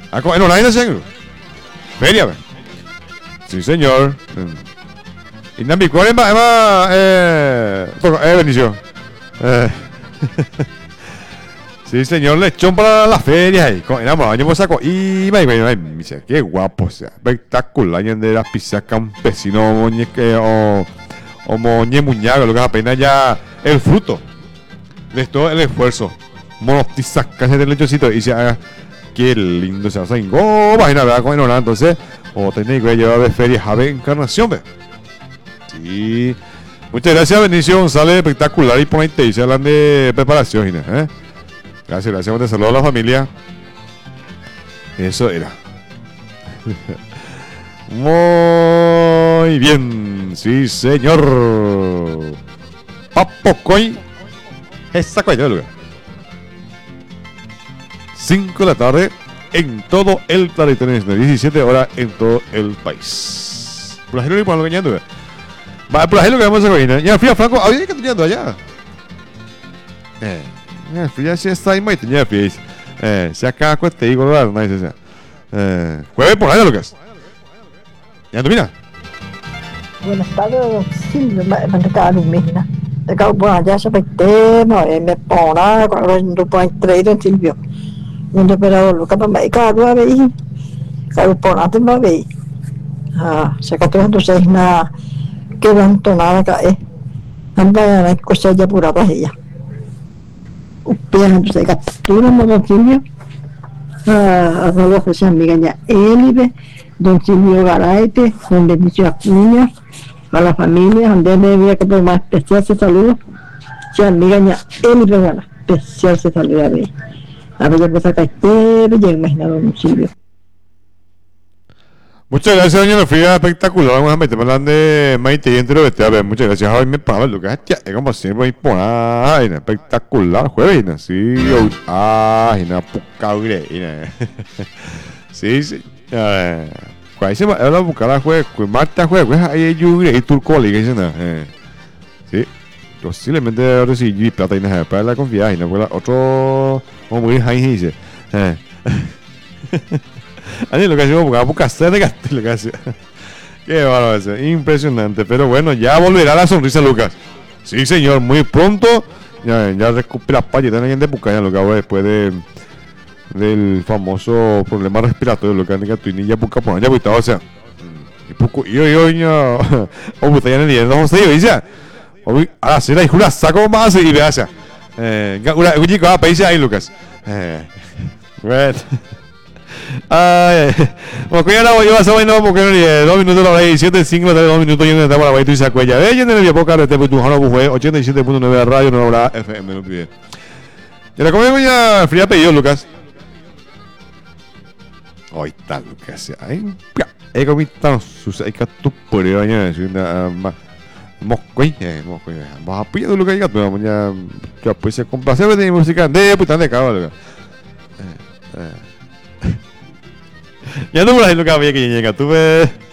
En online, señor. Feria, ve. Sí, señor. Y Nambi, ¿cuál es más? Bendición. Sí, señor, lechón para la feria ahí. Enamorado, yo me saco. Y me dice, qué guapo, o sea, espectacular. De las pizzas campesino o moñe muñago, lo que apenas ya el fruto de todo el esfuerzo. Monotizas casi del lechocito y dice, qué lindo se hace. Imagina, ¿verdad? Con Enamorado, entonces, o tenéis que llevar de feria Jave Encarnación, ve. Sí. Muchas gracias, bendición. Sale espectacular y por ahí te dice, hablan de preparación, ¿eh? Gracias, te saludo a la familia. Eso era. Muy bien, sí, señor. Papocoy. Esa cuella del lugar. 5 de la tarde en todo el territorio, 17 horas en todo el país. Por ejemplo, por lo que ñando. Va, por ejemplo, que vamos a hacer. Ya fui a Franco, había que tener allá. Ya se está ahí, ya fies. Se acaba con este digo, ¿verdad? No dice. Jueves por ahí, Lucas. Ya mira. Buenas tardes, Silvio. Me está lumina. De cabo por allá se pete, me pone con tu point trade en Silvio. Un operador lo que me cabo a ver. Cabo por nada me ve. Se cató entonces na que van tonada cae. Anda la cosa ya pura para ella. Upian se captura don Silvio. A los que se amiga Elibe, don Silvio Garaete, con bendición Acuña, a la familia, donde me había que tomar especial se saludo. Se amiga Elibe, bueno, especial se saluda a ver. A ver, yo saca pero ya imagino don Silvio. Muchas gracias, doña Sofía, espectacular. Vamos a meterme hablando de Maite y entre los a ver, muchas gracias. Hoy me paga lo que es como siempre, espectacular. Jueves, sí, sí, sí. ¿Cuál se va a buscar la jueves? Marta jueves, ahí yo y turco, le dicen, sí. Posiblemente ahora sí, y plata y nada, para la confianza, y no fue otro, como muy ahí dice, Ani lo que hacemos a buscar hacer de lo que hace. Qué bárbaro eso, impresionante. Pero bueno, ya volverá la sonrisa, Lucas. Sí, señor, muy pronto. Ya recupera Paya, de Bucaña, lo que hago después del famoso problema respiratorio, lo que han dicho ya busca por allá, o sea. Y poco, yo, o Bucaña en el día, no sé, dice. Ahora sí, la hijura saco más y vea, una chico, país ahí, Lucas. Bueno. Bueno, que ya la voy a hacer bueno porque 2 minutos la hora 7, 5 de 2 minutos y estamos la baita y se cuella. Ella en el época de este tu jano bujue 87.9 radio no habrá FM no pide. Ya la comemos ya fría pedido Lucas. Hoy está Lucas. Ay, he comido sus hay que tu por ya una moscoy, vamos a pillar Lucas ya pues se complacer de música de puta de caballo. Ya no me lo que había que llega, tú ves.